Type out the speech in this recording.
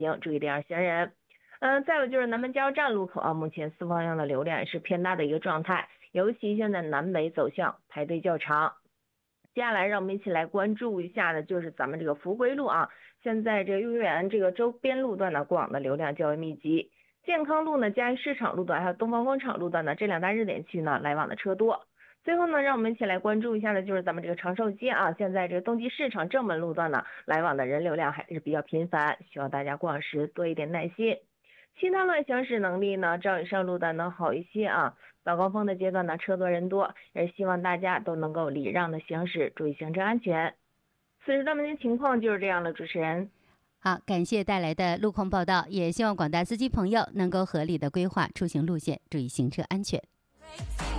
行，注意点儿行人。再有就是南门加油站路口啊，目前四方向的流量也是偏大的一个状态，尤其现在南北走向排队较长。接下来让我们一起来关注一下的就是咱们这个福贵路啊，现在这幼儿园这个周边路段呢，过往的流量较为密集。健康路呢、嘉义市场路段还有东方广场路段呢，这两大热点区呢，来往的车多。最后呢，让我们一起来关注一下的就是咱们这个长寿街啊，现在这个冬季市场正门路段呢，来往的人流量还是比较频繁，希望大家逛时多一点耐心。其他的行驶能力呢，照以上路段能好一些啊。早高峰的阶段呢，车多人多，也希望大家都能够礼让的行驶，注意行车安全。此时的目前情况就是这样的，主持人。 好，感谢带来的路况报道，也希望广大司机朋友能够合理的规划出行路线，注意行车安全。